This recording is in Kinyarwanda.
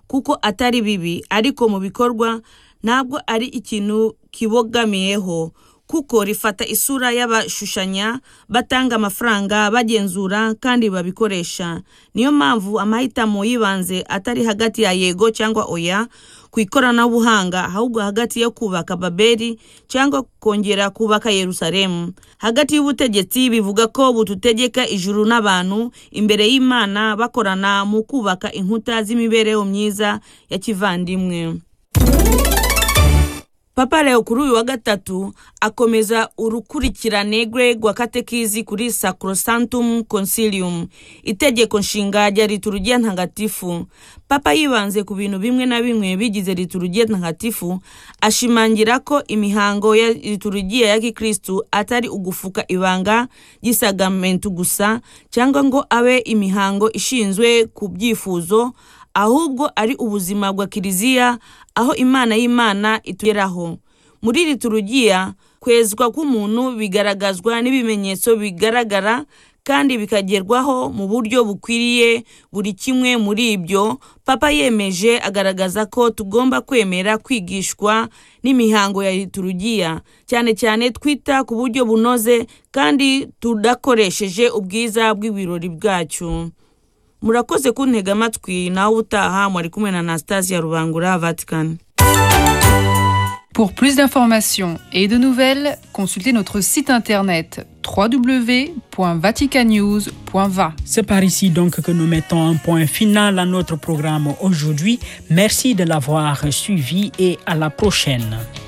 kuko atari bibi, ariko mu bikorwa ntabwo ari ikintu kibogamiyeho, kuko rifata isura y'abashushanya, batanga amafaranga, bagenzura kandi babikoresha. Niyo mpamvu amahitamo yibanze atari hagati ya yego cyangwa oya ku ikoranabuhanga, ahubwo hagati yo kubaka Babeli cyangwa kongera kubaka Yerusalemu. Hagati y'ubutegetsi bivuga ko bututegeka ijuru n'abantu imbere y'Imana bakorana mu kubaka inkuta z'imibereho myiza ya kivandimwe. Papa Leo kuri uyu wa gatatu akomeza urukurikirane rwa katekizi kuri Sacrosanctum Concilium, itegeko nshinga rya liturujia ntagatifu. Papa yibanze ku bintu bimwe na bimwe bigize liturujia ntagatifu, ashimangira ko imihango ya liturujia ya Gikristo atari ugufuka ibanga ry'isagamentu gusa cyangwa ngo abe imihango ishinzwe ku byifuzo, ahubwo ari ubuzima bwa Kiliziya aho Imana y'Imana itugeraho. Muri liturujia, kwezwa k'umuntu bigaragazwa n'ibimenyetso bigaragara kandi bikagerwaho mu buryo bukwiriye. Buri kimwe muri ibyo Papa yemeje agaragaza ko tugomba kwemera kwigishwa n'imihango ya liturujia, cyane cyane twita ku buryo bunoze kandi tudakoresheje ubwiza bw'ibirori bwacu. Murakoze kuntega amatwi, nawe utaha mwari kumwe na Anastasia Rubangura, Vatican. Pour plus d'informations et de nouvelles, consultez notre site internet www.vaticanews.va. C'est par ici donc que nous mettons un point final à notre programme aujourd'hui. Merci de l'avoir suivi et à la prochaine.